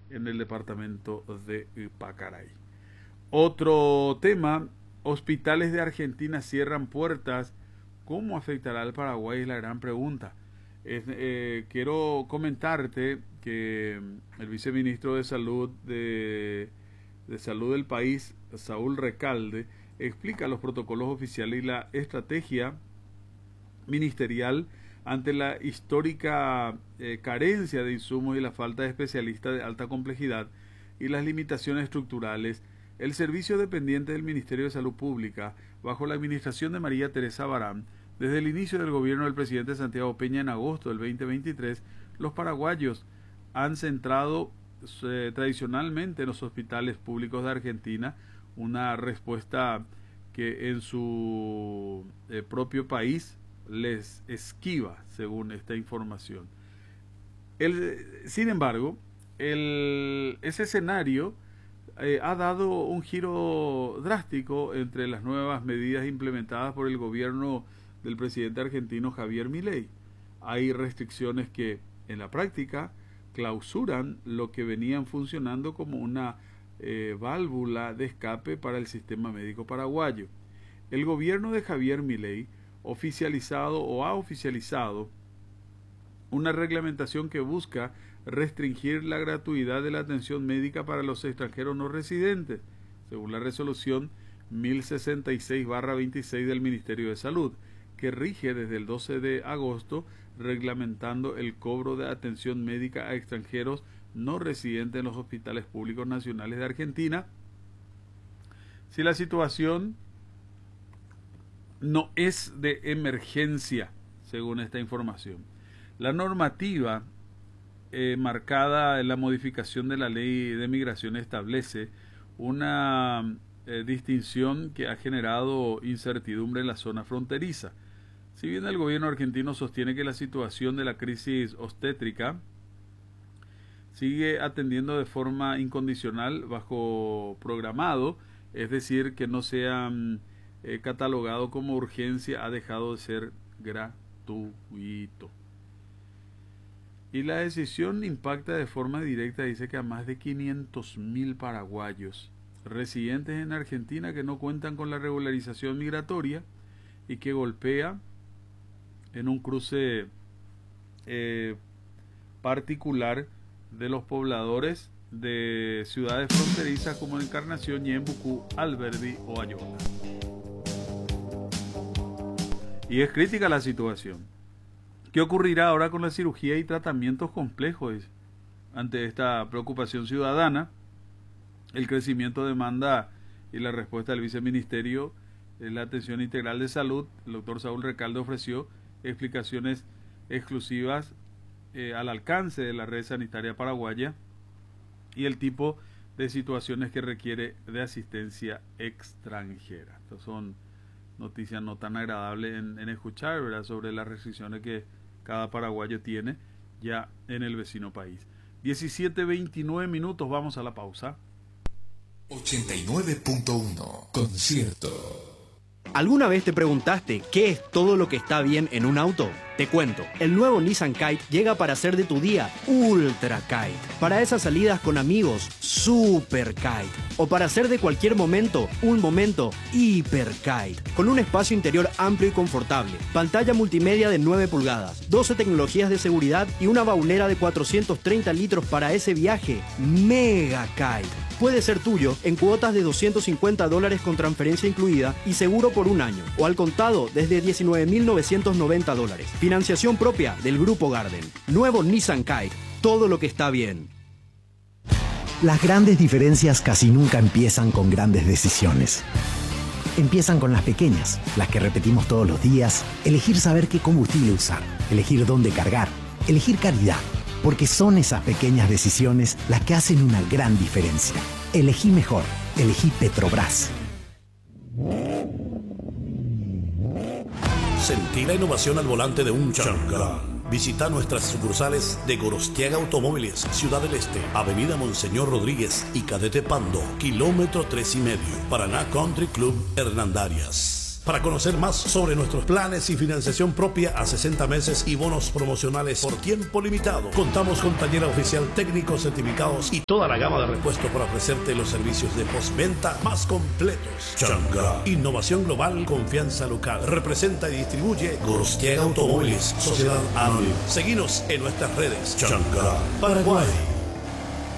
en el departamento de Pacaraí. Otro tema, hospitales de Argentina cierran puertas. ¿Cómo afectará al Paraguay? Es la gran pregunta. Quiero comentarte que el viceministro de Salud de Salud del país, Saúl Recalde, explica los protocolos oficiales y la estrategia ministerial ante la histórica carencia de insumos y la falta de especialistas de alta complejidad y las limitaciones estructurales. El servicio dependiente del Ministerio de Salud Pública, bajo la administración de María Teresa Barán, desde el inicio del gobierno del presidente Santiago Peña en agosto del 2023, los paraguayos han centrado tradicionalmente en los hospitales públicos de Argentina, una respuesta que en su propio país les esquiva, según esta información. Sin embargo, ese escenario ha dado un giro drástico entre las nuevas medidas implementadas por el gobierno del presidente argentino Javier Milei. Hay restricciones que en la práctica clausuran lo que venían funcionando como una válvula de escape para el sistema médico paraguayo. El gobierno de Javier Milei ha oficializado una reglamentación que busca restringir la gratuidad de la atención médica para los extranjeros no residentes, según la resolución 1066/26 del Ministerio de Salud, que rige desde el 12 de agosto, reglamentando el cobro de atención médica a extranjeros no residentes en los hospitales públicos nacionales de Argentina, si la situación no es de emergencia, según esta información. La normativa marcada en la modificación de la ley de migración establece una distinción que ha generado incertidumbre en la zona fronteriza. Si bien el gobierno argentino sostiene que la situación de la crisis obstétrica sigue atendiendo de forma incondicional bajo programado, es decir, que no sea catalogado como urgencia, ha dejado de ser gratuito. Y la decisión impacta de forma directa, dice que a más de 500.000 paraguayos residentes en Argentina que no cuentan con la regularización migratoria y que golpea en un cruce particular de los pobladores de ciudades fronterizas como Encarnación, Ñembucú, Alberdi o Ayora. Y es crítica la situación. ¿Qué ocurrirá ahora con la cirugía y tratamientos complejos? Ante esta preocupación ciudadana, el crecimiento de demanda y la respuesta del viceministerio de la Atención Integral de Salud, el doctor Saúl Recalde, ofreció explicaciones exclusivas al alcance de la red sanitaria paraguaya y el tipo de situaciones que requiere de asistencia extranjera. Estas son noticias no tan agradables en escuchar, ¿verdad?, sobre las restricciones que cada paraguayo tiene ya en el vecino país. 17:29 minutos, vamos a la pausa. 89.1 Concierto. ¿Alguna vez te preguntaste qué es todo lo que está bien en un auto? Te cuento, el nuevo Nissan Kite llega para hacer de tu día Ultra Kite. Para esas salidas con amigos, Super Kite. O para hacer de cualquier momento, un momento Hiper Kite. Con un espacio interior amplio y confortable, pantalla multimedia de 9 pulgadas, 12 tecnologías de seguridad y una baulera de 430 litros para ese viaje Mega Kite. Puede ser tuyo en cuotas de $250 con transferencia incluida y seguro por un año, o al contado desde $19.990. Financiación propia del Grupo Garden. Nuevo Nissan Kite, todo lo que está bien. Las grandes diferencias casi nunca empiezan con grandes decisiones. Empiezan con las pequeñas, las que repetimos todos los días. Elegir saber qué combustible usar, elegir dónde cargar, elegir calidad. Porque son esas pequeñas decisiones las que hacen una gran diferencia. Elegí mejor, elegí Petrobras. Sentí la innovación al volante de un Chang'an. Visita nuestras sucursales de Gorostiaga Automóviles, Ciudad del Este, Avenida Monseñor Rodríguez y Cadete Pando, kilómetro 3,5, Paraná Country Club Hernandarias. Para conocer más sobre nuestros planes y financiación propia a 60 meses y bonos promocionales por tiempo limitado, contamos con taller oficial, técnicos certificados y toda la gama de repuestos para ofrecerte los servicios de postventa más completos. Chang'an, innovación global, confianza local. Representa y distribuye Gorostiaga Automóviles, Sociedad Anónima. Seguinos en nuestras redes. Chang'an, Paraguay.